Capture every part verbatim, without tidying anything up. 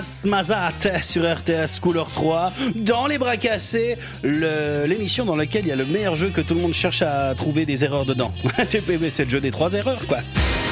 Mazat sur R T S Couleur trois, dans les bras cassés, le, l'émission dans laquelle il y a le meilleur jeu que tout le monde cherche à trouver des erreurs dedans. C'est le jeu des trois erreurs, quoi.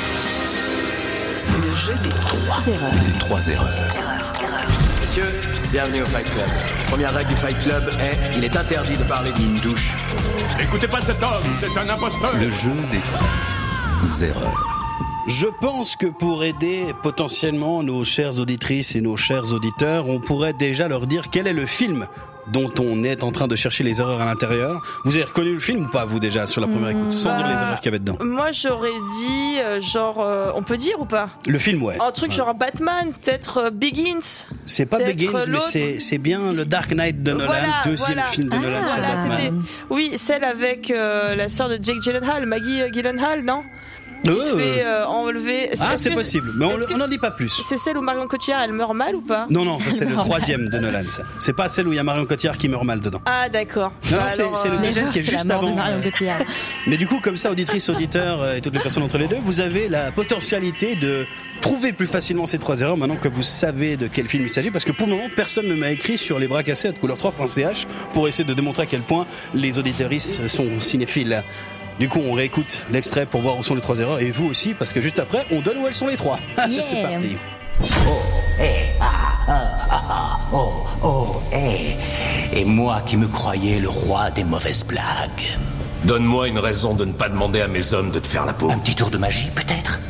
Le jeu des trois erreurs. Trois erreurs. Erreur, erreur. Messieurs, bienvenue au Fight Club. Première règle du Fight Club est il est interdit de parler d'une douche. N'écoutez pas cet homme, c'est un imposteur. Le jeu des trois erreurs. Je pense que pour aider potentiellement nos chères auditrices et nos chers auditeurs, on pourrait déjà leur dire quel est le film dont on est en train de chercher les erreurs à l'intérieur. Vous avez reconnu le film ou pas, vous, déjà, sur la première écoute, sans bah, dire les erreurs qu'il y avait dedans? Moi, j'aurais dit, euh, genre, euh, on peut dire ou pas? Le film, ouais. Un truc ouais. genre Batman, peut-être euh, Begins. C'est pas peut-être Begins, mais l'autre. c'est, c'est bien le Dark Knight de Nolan, Voilà, deuxième voilà. film de Ah, Nolan sur voilà, Batman. c'était- Oui, celle avec euh, la sœur de Jake Gyllenhaal, Maggie euh, Gyllenhaal, non? Qui Euh, se fait euh, enlever. Ah, Est-ce c'est que- possible, mais on est-ce que- n'en dit pas plus. C'est celle où Marion Cotillard, elle meurt mal ou pas? Non, non, ça c'est le troisième de Nolan, ça. C'est pas celle où il y a Marion Cotillard qui meurt mal dedans. Ah, d'accord. Non, Bah, c'est, alors, c'est le euh, deuxième qui est C'est la juste mort de avant. Marion Cotillard. Mais du coup, comme ça, auditrices, auditeurs euh, et toutes les personnes entre les deux, vous avez la potentialité de trouver plus facilement ces trois erreurs maintenant que vous savez de quel film il s'agit, parce que pour le moment, personne ne m'a écrit sur les bras cassés à couleur trois point c h pour essayer de démontrer à quel point les auditeuristes sont cinéphiles. Du coup, on réécoute l'extrait pour voir où sont les trois erreurs, et vous aussi, parce que juste après, on donne où elles sont les trois. Yeah. C'est parti. Oh, eh, ah, ah, ah, ah, oh, oh, eh. Et moi qui me croyais le roi des mauvaises blagues. Donne-moi une raison de ne pas demander à mes hommes de te faire la peau. Un petit tour de magie, peut-être?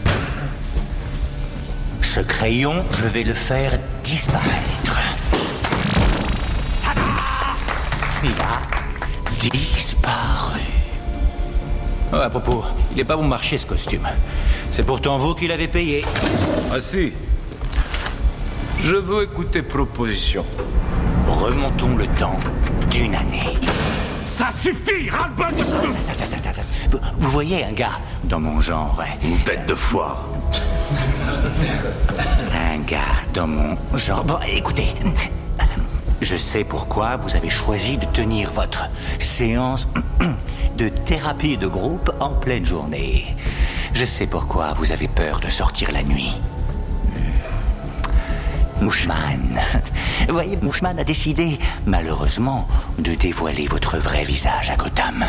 Ce crayon, je vais le faire disparaître. Tada! Il a disparu. Oh, à propos, il n'est pas bon marché, ce costume. C'est pourtant vous qui l'avez payé. Ah si. Je veux écouter proposition. Remontons le temps d'une année. Ça suffit, ras-le-bol de ce que... Vous, vous voyez un gars dans mon genre, ouais. Une bête de foire. Un gars dans mon genre. Bon, écoutez, je sais pourquoi vous avez choisi de tenir votre séance de thérapie de groupe en pleine journée. Je sais pourquoi vous avez peur de sortir la nuit. Mouchman. Vous voyez, Mouchman a décidé, malheureusement, de dévoiler votre vrai visage à Gotham.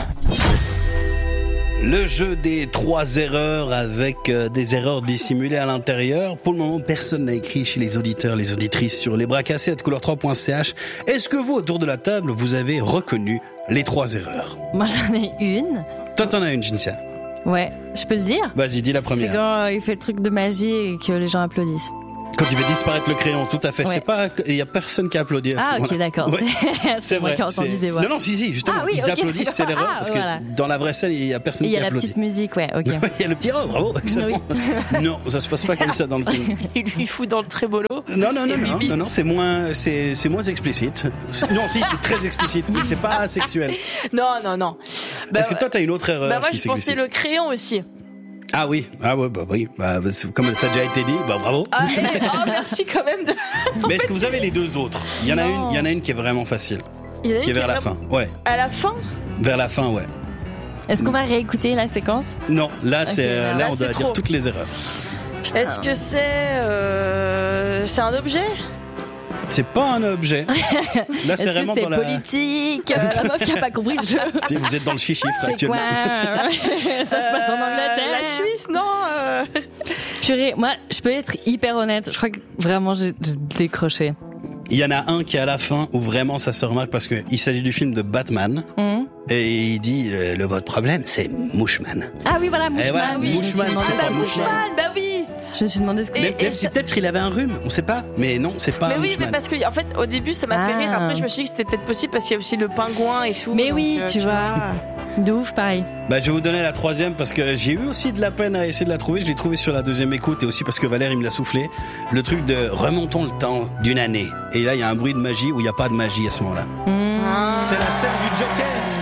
Le jeu des trois erreurs avec euh, des erreurs dissimulées à l'intérieur. Pour le moment, personne n'a écrit chez les auditeurs, les auditrices sur les bras cassés à couleur trois point c h. Est-ce que vous, autour de la table, vous avez reconnu les trois erreurs? Moi, j'en ai une. Toi, t'en as une, Jinsia. Ouais, je peux le dire? Vas-y, dis la C'est première. quand euh, il fait le truc de magie et que les gens applaudissent. Quand il fait disparaître le crayon, tout à fait. Ouais. C'est pas, il y a personne qui a applaudi. À ce Ah, ok, moment-là. d'accord. Ouais. C'est, c'est moi qui ai entendu c'est- des voix. Non, non, si, si, justement. Ah oui, ils ok, applaudissent, c'est d'accord. l'erreur. Ah, parce voilà. que dans la vraie scène, il y a personne Et il qui y a la applaudit. petite musique, ouais, ok. Il y a le petit oh, bravo, excellent. Non, ça se passe pas comme ça dans le film. Il lui fout dans le trébolo. Non, non, non, Et non, bibi. non, non, c'est moins, c'est, c'est moins explicite. C'est- Non, si, c'est très explicite, mais c'est pas sexuel. Non, non, non. Bah, Est-ce que toi, t'as une autre erreur bah moi, qui je s'est pensais glissée le crayon aussi. Ah oui, ah ouais, bah oui, bah, c'est- comme ça a déjà été dit, bah bravo. Ah, oh, merci quand même de. Mais est-ce que vous avez les deux autres? Il y en a Non. une, il y en a une qui est vraiment facile, Il y en a une qui est vers la vraiment- fin. Ouais, À la fin? vers la fin, ouais. Est-ce qu'on va réécouter la séquence? Non, là, c'est, Ok, là, là, on c'est doit dire trop. toutes les erreurs. Est-ce que c'est. Euh... C'est un objet? C'est pas un objet. Là, c'est Est-ce que vraiment c'est dans la. politique? Euh, La meuf qui a pas compris le jeu. Si vous êtes dans le chiffre C'est actuellement. quoi? Ça se passe en Angleterre. La Suisse, non euh... Purée, moi, je peux être hyper honnête. Je crois que vraiment, j'ai, j'ai décroché. Il y en a un qui est à la fin où vraiment ça se remarque parce que il s'agit du film de Batman Hum. et il dit le, le votre problème c'est Mouchman. Ah oui, voilà, Eh Mouchman. voilà, oui, Mouchman, je me suis c'est demandé pas si Mouchman. Mouchman, bah oui! Je me suis demandé ce que Et- Même, et même si ça- peut-être il avait un rhume, on sait pas. Mais non, c'est pas Mais oui, Mouchman. mais parce que en fait, au début, ça m'a fait Ah. rire. Après, je me suis dit que c'était peut-être possible parce qu'il y a aussi le pingouin et tout. Mais donc, oui, euh, tu vois. De ouf, pareil. Bah, je vais vous donner la troisième parce que j'ai eu aussi de la peine à essayer de la trouver. Je l'ai trouvée sur la deuxième écoute et aussi parce que Valère il me l'a soufflé. Le truc de remontons le temps d'une année. Et là, il y a un bruit de magie où il n'y a pas de magie à ce moment-là. Mmh. C'est la scène du Joker.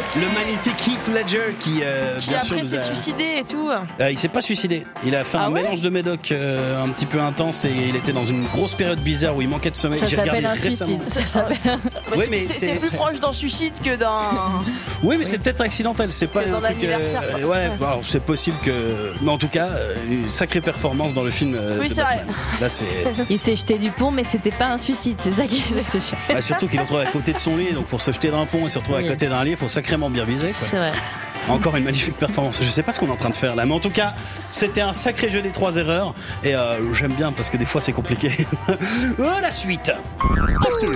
Le magnifique Heath Ledger qui, euh, Qui bien sûr, après nous s'est a... suicidé et tout. Euh, il s'est pas suicidé. Il a fait Ah un ouais mélange de médoc euh, un petit peu intense et il était dans une grosse période bizarre où il manquait de sommeil. Ça J'ai s'appelle regardé un récemment. suicide. Ça s'appelle. Oui, mais c'est, c'est- c'est plus proche d'un suicide que d'un. Oui, mais c'est peut-être accidentel. C'est pas Que un dans truc. l'anniversaire, quoi. ouais, Ouais. bon, alors, c'est possible que. Mais en tout cas, euh, une sacrée performance dans le film. euh, Oui, de c'est vrai. Batman. Là, c'est. Il s'est jeté du pont, mais c'était pas un suicide. C'est ça qui est sûr. Bah, surtout qu'il se retrouve à côté de son lit, donc pour se jeter d'un pont et se retrouver Oui. à côté d'un lit, il faut sacrément bien viser. Quoi. C'est vrai. Encore une magnifique performance. Je sais pas ce qu'on est en train de faire là, mais en tout cas, c'était un sacré jeu des trois erreurs. Et euh, j'aime bien parce que des fois c'est compliqué. Oh, la suite. R T L